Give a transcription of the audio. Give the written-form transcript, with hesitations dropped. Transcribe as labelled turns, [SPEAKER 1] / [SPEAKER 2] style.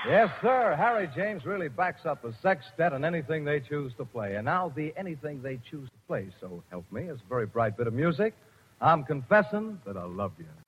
[SPEAKER 1] Yes, sir. Harry James really backs up a sextet in anything they choose to play. And now the anything they choose to play, so help me, is a very bright bit of music. I'm confessing that I love you.